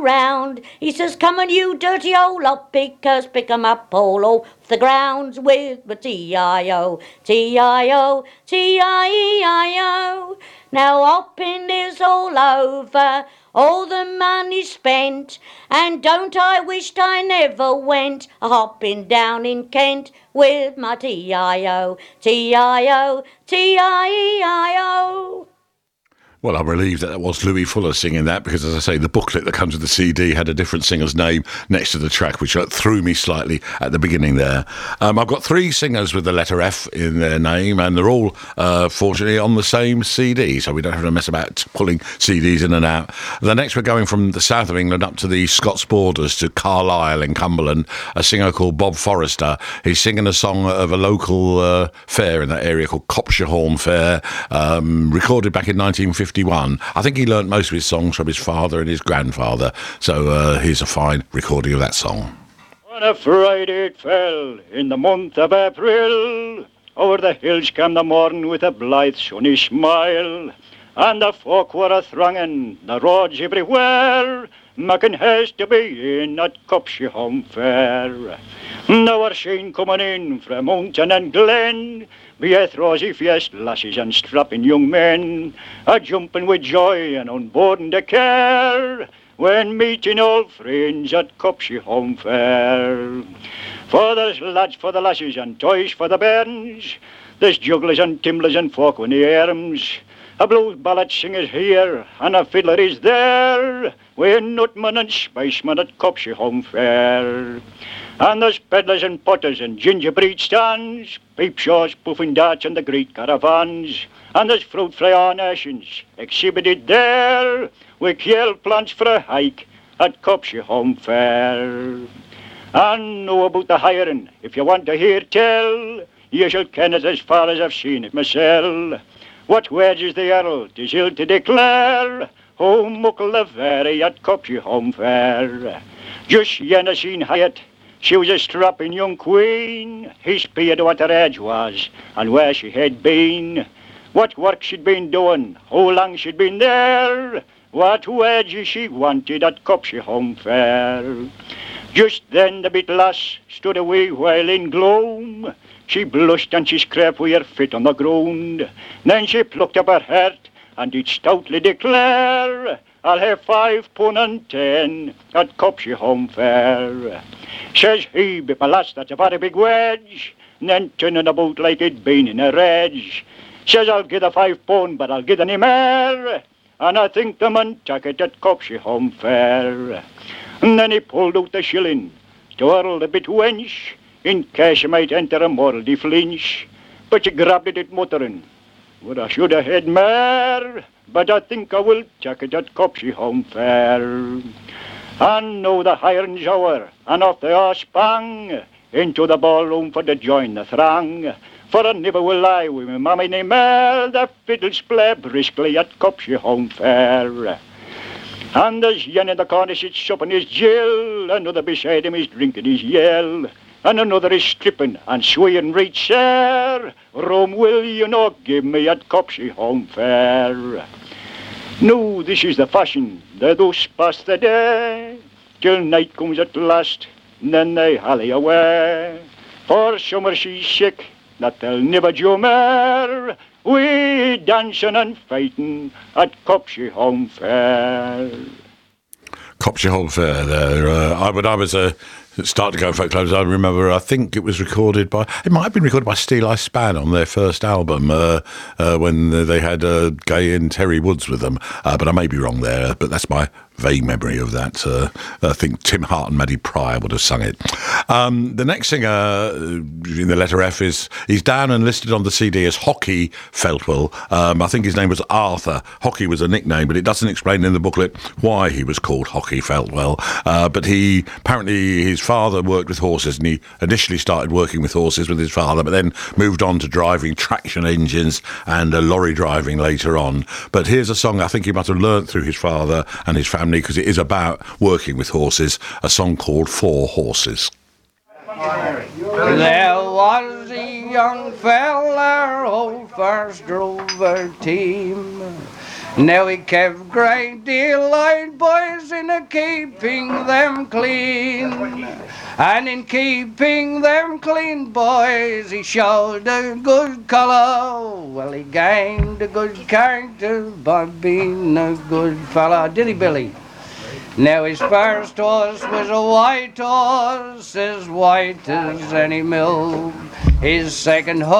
round. He says, come on, you dirty old lot pickers, pick 'em up all off the grounds with the T-I-O, T-I-O, T-I-E-I-O. Now hopping is all over, all the money spent, and don't I wished I never went a-hopping down in Kent with my T-I-O, T-I-O, T-I-E-I-O. Well, I'm relieved that was Louis Fuller singing that because, as I say, the booklet that comes with the CD had a different singer's name next to the track, which threw me slightly at the beginning there. I've got three singers with the letter F in their name, and they're all, fortunately, on the same CD, so we don't have to mess about pulling CDs in and out. The next, we're going from the south of England up to the Scots borders to Carlisle in Cumberland, a singer called Bob Forrester. He's singing a song of a local fair in that area called Copshire Fair, recorded back in 1950. I think he learnt most of his songs from his father and his grandfather, so here's a fine recording of that song. On a Friday it fell, in the month of April, over the hills came the morn with a blithe sunny smile, and the folk were a-thronging the roads everywhere, making haste to be in at Copshire Fair. Now were seen coming in from mountain and glen, beeth rosy-faced lasses and strapping young men, a-jumping with joy and unboarding the care, when meeting old friends at Copshire Fair. For there's lads for the lasses and toys for the bairns, there's jugglers and timblers and folk with the arms, a blues ballad singer's here and a fiddler is there, with nutman and spiceman at Copshire Fair. And there's peddlers and potters and gingerbread stands, peep shows, puffing darts and the great caravans, and there's fruit fry nations exhibited there, with kale plants for a hike at Copshire Fair. And know about the hiring, if you want to hear tell, you shall ken it as far as I've seen it myself. What wages the earl, 'tis ill to declare, oh muckle the very at Copshire Fair. Just yen I seen Hyatt, she was a strapping young queen, he speared what her age was and where she had been, what work she'd been doing, how long she'd been there, what wages she wanted at Copshire Fair. Just then the bit lass stood a wee while in gloom, she blushed and she scraped with her feet on the ground, then she plucked up her heart and did stoutly declare, I'll have £5.10 at Copshire Fair. Says he, but my lass, that's a very big wedge, and then turning about like it'd been in a rage. Says I'll give the £5, but I'll give any more, and I think the man took it at Copshire Fair. And then he pulled out the shilling to hurl the bit wench, in case she might enter a morality flinch, but she grabbed it muttering, well, I should have had more, but I think I will take it at Copshire Fair. And now the hiring's hour, and off they all sprang into the ballroom for to join the throng. For I never will lie with my mammy nae more, the fiddles play briskly at Copshire Fair. And there's yen in the corner sits supping his gill, another beside him is drinking his yell, and another is stripping and swaying right sir. Rome will you not give me at Copshire Fair. No, this is the fashion, they thus pass the day, till night comes at last, and then they hally away. For summer she's sick, that they'll never do more, we dancing and fighting at Copshire Fair. Copshire Fair there. When I was started to go folk clubs, I remember, I think it was recorded by, it might have been recorded by Steel Eye Span on their first album when they had Gay and Terry Woods with them, but I may be wrong there, but that's my vague memory of that. I think Tim Hart and Maddie Pryor would have sung it. The next singer in the letter F he's down and listed on the CD as Hockey Feltwell. I think his name was Arthur. Hockey was a nickname, but it doesn't explain in the booklet why he was called Hockey Feltwell. But he apparently his father worked with horses, and he initially started working with horses with his father, but then moved on to driving traction engines and lorry driving later on. But here's a song I think he must have learnt through his father and his family, because it is about working with horses, a song called Four Horses. There was a young feller who first drove a team. Now he kept great delight, boys, in a keeping them clean. And in keeping them clean, boys, he showed a good colour. Well, he gained a good character by being a good fella. Did he, Billy? Now his first horse was a white horse, as white as any mill. His second horse